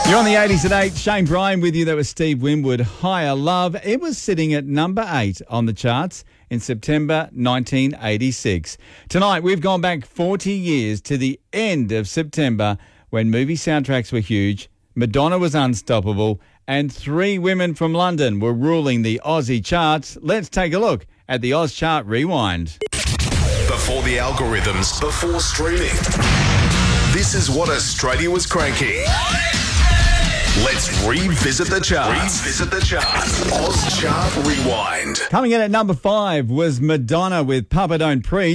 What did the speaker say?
You're on the 80s at 8. Shane Bryan with you. That was Steve Winwood. Higher Love. It was sitting at number 8 on the charts in September 1986. Tonight, we've gone back 40 years to the end of September when movie soundtracks were huge, Madonna was unstoppable, and 3 women from London were ruling the Aussie charts. Let's take a look at the Oz Chart Rewind. Before the algorithms, before streaming. This is what Australia was cranking. Let's revisit the charts. Oz Chart Rewind. Coming in at number 5 was Madonna with Papa Don't Preach.